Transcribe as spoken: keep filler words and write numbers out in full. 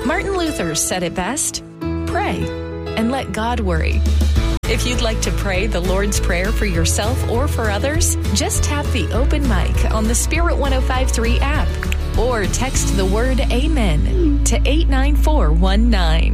Martin Luther said it best: pray and let God worry. If you'd like to pray the Lord's Prayer for yourself or for others, just tap the open mic on the Spirit one oh five point three app or text the word AMEN to eight nine four one nine.